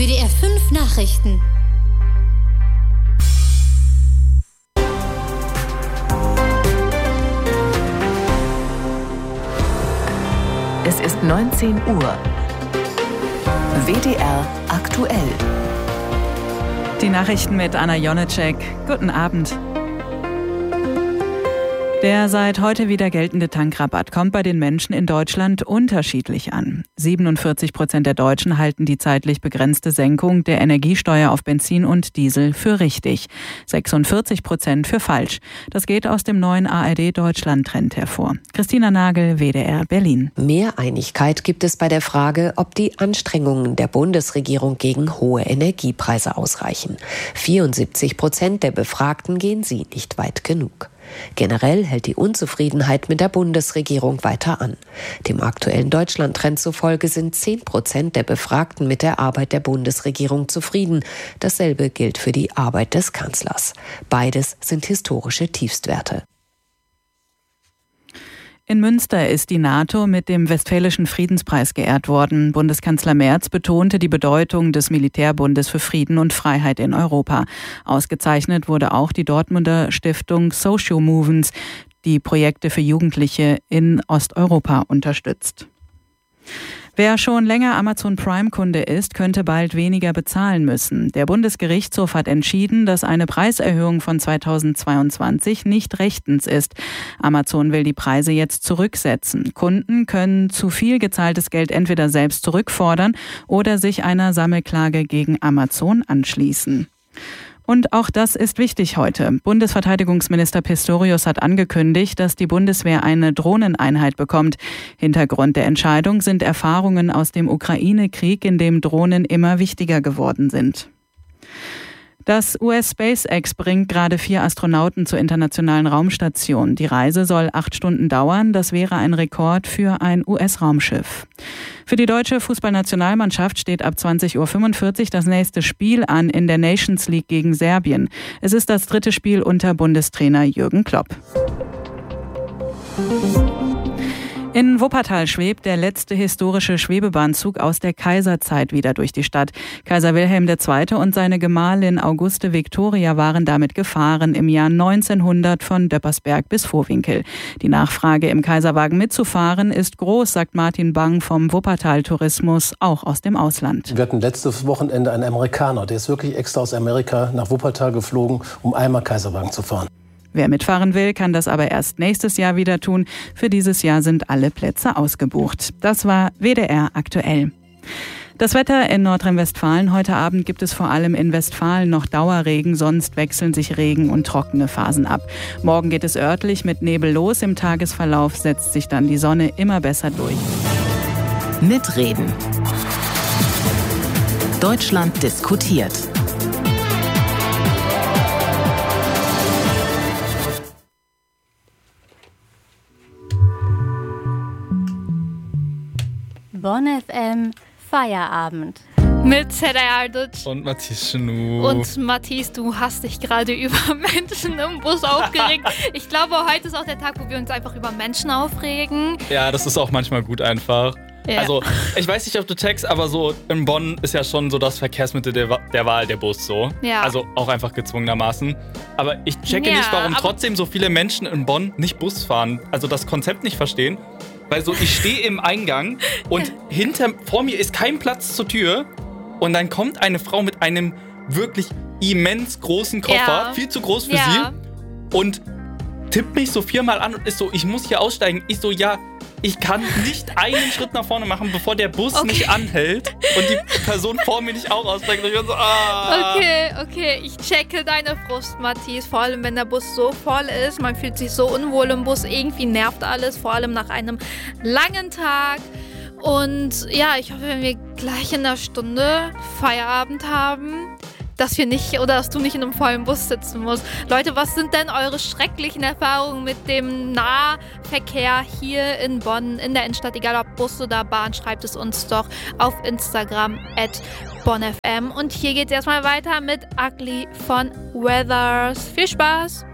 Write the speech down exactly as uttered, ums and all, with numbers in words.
W D R fünf Nachrichten. Es ist neunzehn Uhr. W D R aktuell. Die Nachrichten mit Anna Jonecek. Guten Abend. Der seit heute wieder geltende Tankrabatt kommt bei den Menschen in Deutschland unterschiedlich an. siebenundvierzig Prozent der Deutschen halten die zeitlich begrenzte Senkung der Energiesteuer auf Benzin und Diesel für richtig, sechsundvierzig Prozent für falsch. Das geht aus dem neuen A R D-Deutschland-Trend hervor. Christina Nagel, W D R Berlin. Mehr Einigkeit gibt es bei der Frage, ob die Anstrengungen der Bundesregierung gegen hohe Energiepreise ausreichen. vierundsiebzig Prozent der Befragten gehen sie nicht weit genug. Generell hält die Unzufriedenheit mit der Bundesregierung weiter an. Dem aktuellen Deutschland-Trend zufolge sind zehn Prozent der Befragten mit der Arbeit der Bundesregierung zufrieden. Dasselbe gilt für die Arbeit des Kanzlers. Beides sind historische Tiefstwerte. In Münster ist die NATO mit dem Westfälischen Friedenspreis geehrt worden. Bundeskanzler Merz betonte die Bedeutung des Militärbundes für Frieden und Freiheit in Europa. Ausgezeichnet wurde auch die Dortmunder Stiftung Social Movements, die Projekte für Jugendliche in Osteuropa unterstützt. Wer schon länger Amazon Prime-Kunde ist, könnte bald weniger bezahlen müssen. Der Bundesgerichtshof hat entschieden, dass eine Preiserhöhung von zweitausendzweiundzwanzig nicht rechtens ist. Amazon will die Preise jetzt zurücksetzen. Kunden können zu viel gezahltes Geld entweder selbst zurückfordern oder sich einer Sammelklage gegen Amazon anschließen. Und auch das ist wichtig heute. Bundesverteidigungsminister Pistorius hat angekündigt, dass die Bundeswehr eine Drohneneinheit bekommt. Hintergrund der Entscheidung sind Erfahrungen aus dem Ukraine-Krieg, in dem Drohnen immer wichtiger geworden sind. Das U S SpaceX bringt gerade vier Astronauten zur internationalen Raumstation. Die Reise soll acht Stunden dauern. Das wäre ein Rekord für ein U S-Raumschiff. Für die deutsche Fußballnationalmannschaft steht ab zwanzig Uhr fünfundvierzig das nächste Spiel an in der Nations League gegen Serbien. Es ist das dritte Spiel unter Bundestrainer Jürgen Klopp. In Wuppertal schwebt der letzte historische Schwebebahnzug aus der Kaiserzeit wieder durch die Stadt. Kaiser Wilhelm der Zweite und seine Gemahlin Auguste Victoria waren damit gefahren im Jahr neunzehnhundert von Döppersberg bis Vohwinkel. Die Nachfrage, im Kaiserwagen mitzufahren, ist groß, sagt Martin Bang vom Wuppertal Tourismus, auch aus dem Ausland. Wir hatten letztes Wochenende einen Amerikaner, der ist wirklich extra aus Amerika nach Wuppertal geflogen, um einmal Kaiserwagen zu fahren. Wer mitfahren will, kann das aber erst nächstes Jahr wieder tun. Für dieses Jahr sind alle Plätze ausgebucht. Das war W D R aktuell. Das Wetter in Nordrhein-Westfalen. Heute Abend gibt es vor allem in Westfalen noch Dauerregen, sonst wechseln sich Regen- und trockene Phasen ab. Morgen geht es örtlich mit Nebel los. Im Tagesverlauf setzt sich dann die Sonne immer besser durch. Mitreden. Deutschland diskutiert. Bonn F M Feierabend. Mit Seday Arduc und Matthias Chenou. Und Matthias, du hast dich gerade über Menschen im Bus aufgeregt. Ich glaube, heute ist auch der Tag, wo wir uns einfach über Menschen aufregen. Ja, das ist auch manchmal gut einfach. Ja. Also, ich weiß nicht, ob du checkst, aber so in Bonn ist ja schon so das Verkehrsmittel der, der Wahl, der Bus so. Ja. Also auch einfach gezwungenermaßen. Aber ich checke ja, nicht, warum trotzdem so viele Menschen in Bonn nicht Bus fahren. Also das Konzept nicht verstehen. Weil so, ich stehe im Eingang und hinter, vor mir ist kein Platz zur Tür. Und dann kommt eine Frau mit einem wirklich immens großen Koffer, ja. viel zu groß für ja. sie. Und tippt mich so viermal an und ist so, ich muss hier aussteigen. Ich so, ja, ich kann nicht einen Schritt nach vorne machen, bevor der Bus okay. nicht anhält und die Person vor mir nicht auch aussteigt. Und ich bin so, ah. Okay, okay, ich checke deine Frust, Matthias. Vor allem, wenn der Bus so voll ist, man fühlt sich so unwohl im Bus. Irgendwie nervt alles, vor allem nach einem langen Tag. Und ja, ich hoffe, wenn wir gleich in einer Stunde Feierabend haben, dass wir nicht oder dass du nicht in einem vollen Bus sitzen musst. Leute, was sind denn eure schrecklichen Erfahrungen mit dem Nahverkehr hier in Bonn, in der Innenstadt, egal ob Bus oder Bahn, schreibt es uns doch auf Instagram at bonnfm. Und hier geht es erstmal weiter mit Ugly von Weathers. Viel Spaß!